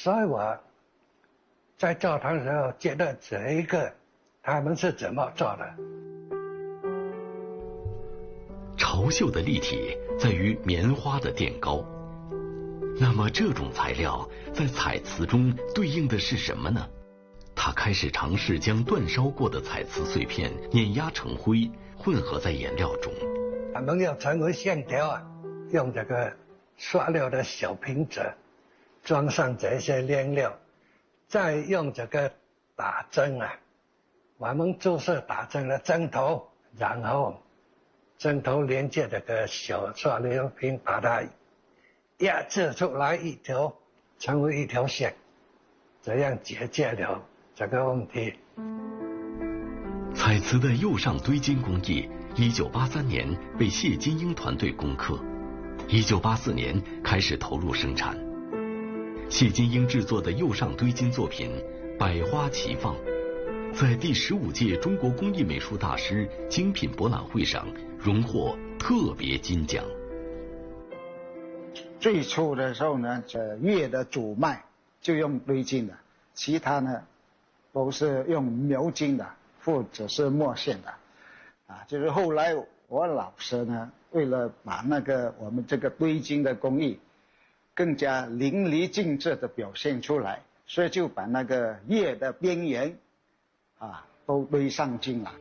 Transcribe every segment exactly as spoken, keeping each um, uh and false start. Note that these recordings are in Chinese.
所以我在教堂的时候觉得这一个他们是怎么做的。 潮绣的立体在于棉花的垫高，那么这种材料在彩瓷中对应的是什么呢？他开始尝试将煅烧过的彩瓷碎片碾压成灰，混合在颜料中。 我们要成为线条啊，用这个塑料的小瓶子装上这些颜料，再用这个打针啊，我们就是打针的针头，然后针头连接这个小塑料瓶，把它压制出来一条，成为一条线，这样解决了这个问题。 彩瓷的釉上堆金工艺，一九八三年被谢金英团队攻克，一九八四年开始投入生产。谢金英制作的釉上堆金作品百花齐放，在第十五届中国工艺美术大师精品博览会上荣获特别金奖。 最初的时候呢，这月的主脉就用堆金的，其他呢都是用描金的或者是墨线的，啊，就是后来我老师呢，为了把那个我们这个堆金的工艺更加淋漓尽致的表现出来，所以就把那个叶的边缘啊都堆上金了。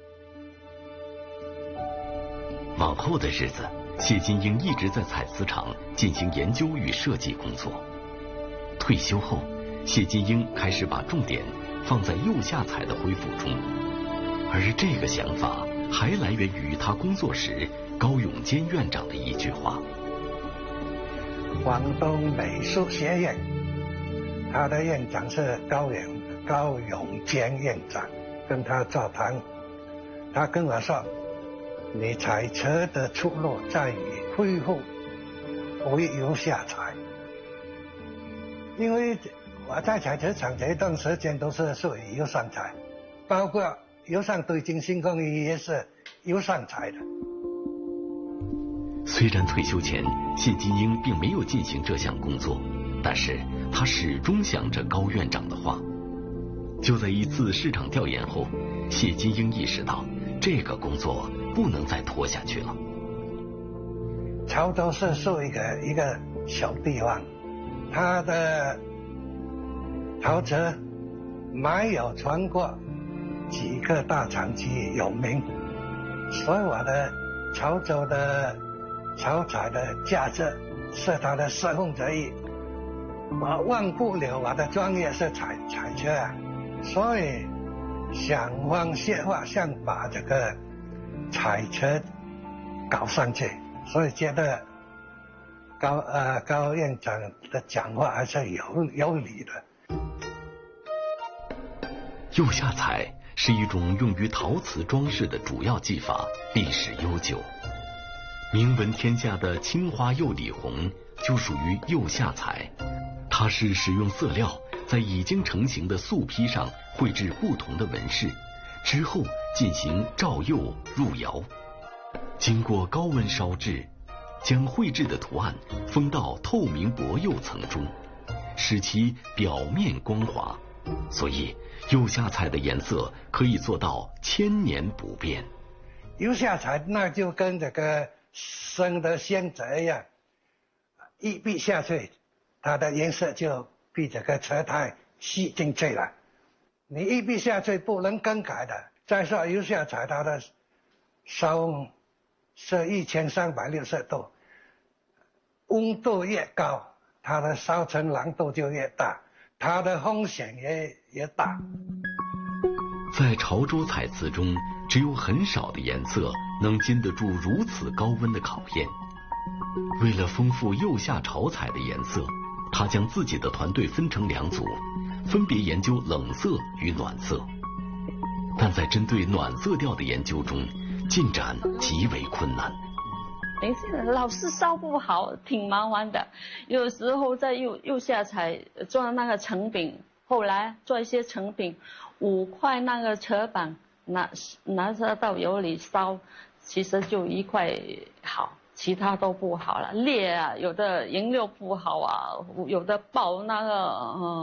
往后的日子，谢金英一直在彩瓷厂进行研究与设计工作。退休后，谢金英开始把重点放在釉下彩的恢复中，而这个想法还来源于他工作时高永坚院长的一句话。 广东美术学院，他的院长是高永高永坚院长，跟他座谈，他跟我说，你彩瓷的出路在于恢复为釉下彩，因为我在彩瓷厂这一段时间都是属于釉上彩，包括釉上堆金新工艺也是釉上彩的。 虽然退休前谢金英并没有进行这项工作，但是他始终想着高院长的话。就在一次市场调研后，谢金英意识到这个工作不能再拖下去了。 潮州是属于一个一个小地方，它的陶瓷没有全国几个大厂区有名，所以我的潮州的潮彩的价值是它的四分之一。我忘不了我的专业是彩彩瓷啊，所以想方设法想把这个彩瓷搞上去，所以觉得高呃高院长的讲话还是有有理的。 釉下彩是一种用于陶瓷装饰的主要技法，历史悠久。名闻天下的青花釉里红就属于釉下彩，它是使用色料在已经成型的素坯上绘制不同的纹饰，之后进行照釉入窑，经过高温烧制，将绘制的图案封到透明薄釉层中，使其表面光滑，所以釉下彩的颜色可以做到千年不变。 釉下彩那就跟这个生的鲜泽一样，一滴下去，它的颜色就比这个瓷胎吸进去了。你一滴下去不能更改的。再说釉下彩，它的烧温是一千三百六十度，温度越高，它的烧成难度就越大，它的风险也也大。 在潮州彩瓷中，只有很少的颜色能经得住如此高温的考验。为了丰富釉下潮彩的颜色，他将自己的团队分成两组，分别研究冷色与暖色。但在针对暖色调的研究中，进展极为困难。 老是烧不好，挺麻烦的。有时候在釉釉下彩做那个成饼，后来做一些成饼，五块那个瓷板拿拿着到油里烧，其实就一块好，其他都不好了。裂啊，有的颜料不好啊，有的爆那个嗯。